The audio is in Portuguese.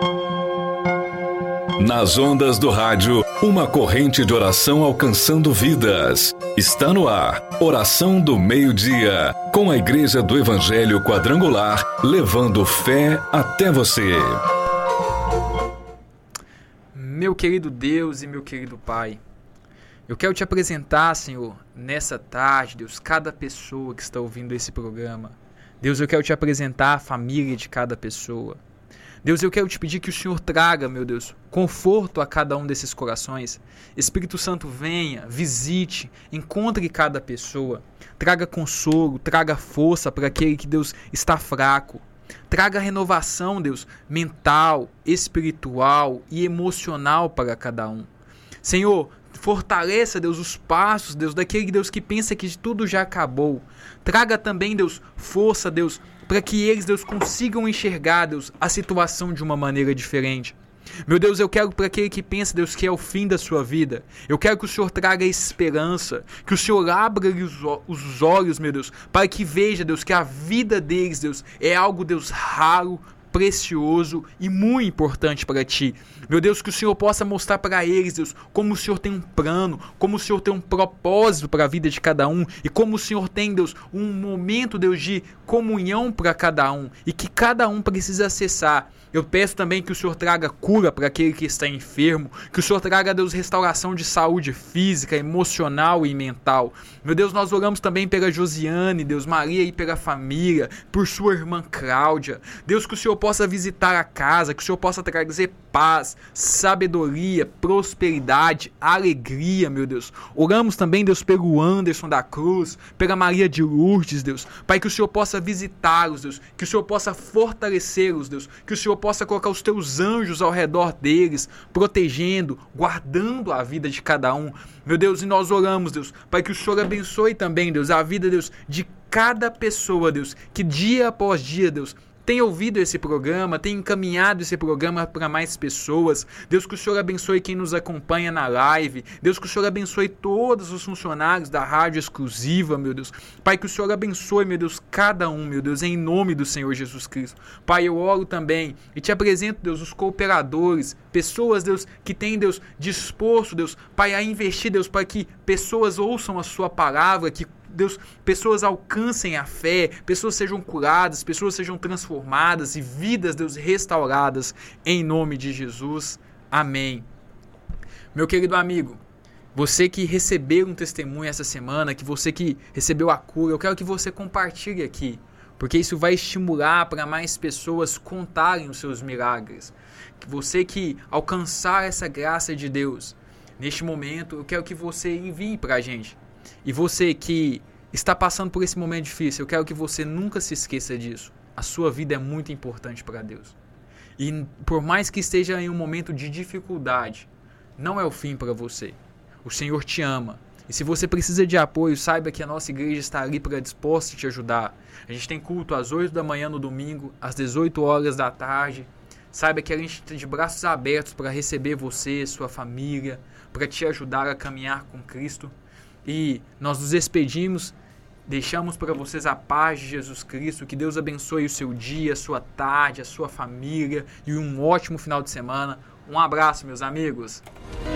Nas ondas do rádio, uma corrente de oração alcançando vidas. Está no ar, Oração do Meio-Dia, com a Igreja do Evangelho Quadrangular, levando fé até você. Meu querido Deus e meu querido Pai, eu quero te apresentar, Senhor, nessa tarde, Deus, cada pessoa que está ouvindo esse programa. Deus, eu quero te apresentar a família de cada pessoa. Deus, eu quero te pedir que o Senhor traga, meu Deus, conforto a cada um desses corações. Espírito Santo, venha, visite, encontre cada pessoa. Traga consolo, traga força para aquele que, Deus, está fraco. Traga renovação, Deus, mental, espiritual e emocional para cada um. Senhor, fortaleça, Deus, os passos, Deus, daquele Deus que pensa que tudo já acabou. Traga também, Deus, força, Deus, para que eles, Deus, consigam enxergar, Deus, a situação de uma maneira diferente. Meu Deus, eu quero para aquele que pensa, Deus, que é o fim da sua vida. Eu quero que o Senhor traga esperança, que o Senhor abra os olhos, meu Deus, para que veja, Deus, que a vida deles, Deus, é algo, Deus, raro, precioso e muito importante para ti. Meu Deus, que o Senhor possa mostrar para eles, Deus, como o Senhor tem um plano, como o Senhor tem um propósito para a vida de cada um e como o Senhor tem, Deus, um momento, Deus, de comunhão para cada um e que cada um precisa acessar. Eu peço também que o Senhor traga cura para aquele que está enfermo, que o Senhor traga, Deus, restauração de saúde física, emocional e mental. Meu Deus, nós oramos também pela Josiane, Deus, Maria e pela família, por sua irmã Cláudia. Deus, que o Senhor possa visitar a casa, que o Senhor possa trazer paz, sabedoria, prosperidade, alegria, meu Deus. Oramos também, Deus, pelo Anderson da Cruz, pela Maria de Lourdes, Deus. Pai, que o Senhor possa visitá-los, Deus, que o Senhor possa fortalecê-los, Deus, que o Senhor possa colocar os teus anjos ao redor deles, protegendo, guardando a vida de cada um. Meu Deus, e nós oramos, Deus, Pai, que o Senhor abençoe também, Deus, a vida, Deus, de cada pessoa, Deus, que dia após dia, Deus, tem ouvido esse programa, tem encaminhado esse programa para mais pessoas. Deus, que o Senhor abençoe quem nos acompanha na live. Deus, que o Senhor abençoe todos os funcionários da Rádio Exclusiva, meu Deus. Pai, que o Senhor abençoe, meu Deus, cada um, meu Deus, em nome do Senhor Jesus Cristo. Pai, eu oro também e te apresento, Deus, os cooperadores, pessoas, Deus, que têm, Deus, disposto, Deus, Pai, a investir, Deus, para que pessoas ouçam a sua palavra, que Deus, pessoas alcancem a fé, pessoas sejam curadas, pessoas sejam transformadas e vidas, Deus, restauradas em nome de Jesus. Amém. Meu querido amigo, você que recebeu um testemunho essa semana, que você que recebeu a cura, eu quero que você compartilhe aqui, porque isso vai estimular para mais pessoas contarem os seus milagres. Que você que alcançar essa graça de Deus, neste momento, eu quero que você envie para a gente. E você que está passando por esse momento difícil, eu quero que você nunca se esqueça disso. A sua vida é muito importante para Deus. E por mais que esteja em um momento de dificuldade, não é o fim para você. O Senhor te ama. E se você precisa de apoio, saiba que a nossa igreja está ali para disposta a te ajudar. A gente tem culto às 8 da manhã no domingo, às 18 horas da tarde. Saiba que a gente está de braços abertos para receber você, sua família, para te ajudar a caminhar com Cristo. E nós nos despedimos, deixamos para vocês a paz de Jesus Cristo, que Deus abençoe o seu dia, a sua tarde, a sua família e um ótimo final de semana. Um abraço, meus amigos.